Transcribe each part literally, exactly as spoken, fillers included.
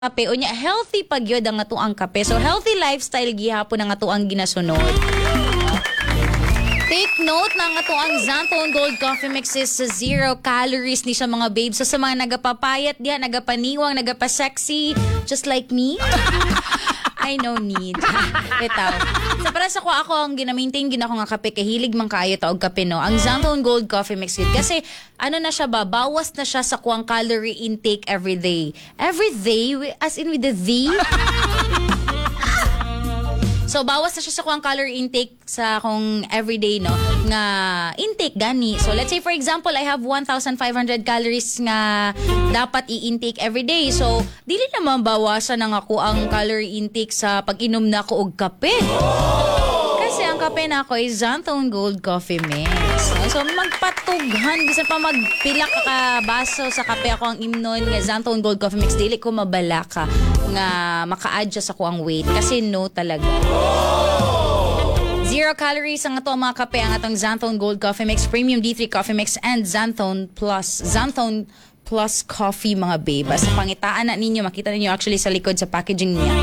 kape unya healthy pag yun ang ato ang kape. So healthy lifestyle gihapon ang ato ang ginasunod. Take note na ang ato ang Xantone Gold Coffee Mix is zero calories ni siya mga babes. So sa mga nagapapayat diha, nagapaniwang, nagapasexy, just like me. I no need. Bitaw. So para sa ko ako ang ginamaintain gina ko nga kape kay hilig man kaayo ta og kape no. Ang Xantone Gold Coffee Mix yun. Kasi ano na siya ba, bawas na siya sa kuang calorie intake every day. Every day as in with the V. So bawas na siya sa kuang calorie intake sa akong everyday no nga intake gani. So let's say for example I have one thousand five hundred calories nga dapat i-intake every day. So dili naman bawasan ang ako ang calorie intake sa pag-inom na ako og kape. Kasi ang kape na ako is Xantone Gold Coffee Mix. So magpatughan bisan pa magpila ka ka baso sa kape ako ang imnon nga Xantone Gold Coffee Mix, dili ko mabala ka nga maka-adjust ako ang weight kasi no talaga. Zero calories ang ato ang mga kape, ang atong Xantone Gold Coffee Mix, Premium D three Coffee Mix, and Xantone Plus. Xantone Plus Coffee mga babe. Sa pangitaan na ninyo, makita ninyo actually sa likod sa packaging niya.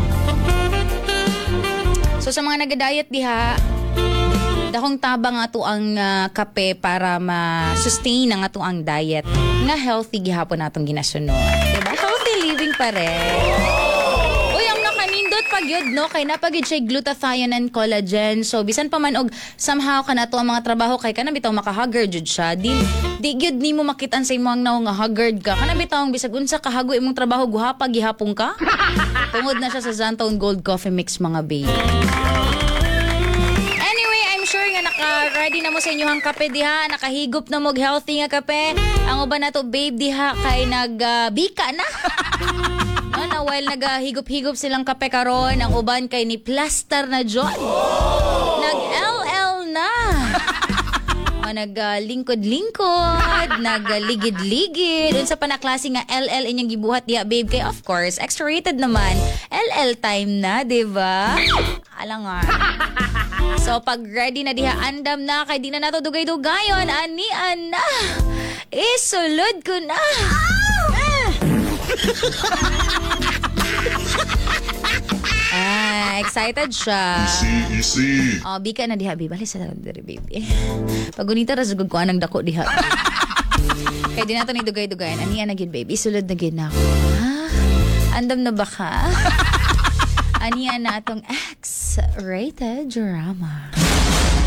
So sa mga nag-diet diha, dakong tabang ato ang uh, kape para ma-sustain ang ato ang diet nga healthy gihapon natong ginasunod. Diba? Healthy living pa rin. Uy, ang nakanindot pag yun, no? Kay napagid siya glutathione and collagen. So, bisan pa man og somehow ka na to ang mga trabaho kay ka na bitaw makahaggard jud siya. Di, di gyud ni mo makitaan sa imong naong nga haggard ka. Kana bitaw ang bisag unsa kahago imong trabaho guhapa gihapon ka. Tungod na siya sa Xantone Gold Coffee Mix mga baby. Naka-ready na mo sa inyohang kape diha, nakahigop na mo healthy nga kape. Ang uban na to babe diha kay nag-bika uh, na. No, na while nagahigop-higop silang kape karon, ang uban kay ni plaster na John. Nag-L L na. O, nag-lingkod-lingkod, nag-ligid-ligid. Unsa pa na klase nga L L inyong gibuhat diha babe kay of course extra rated naman. L L time na, di ba? Alangan. So pag ready na diha, andam na kay di na nato dugay-dugayon, ani ana. Isulod ko na. Ah, excited siya. Easy, easy. Oh, bika na diha, babe. Bali sa diri, baby. Pagunita ra sugod ko anang dako diha. Kay di nato ni dugay-dugayon, ani ana gid, baby. Isulod na gid na ako. Ha? Andam na ba ka? Aniya na atong X-rated drama.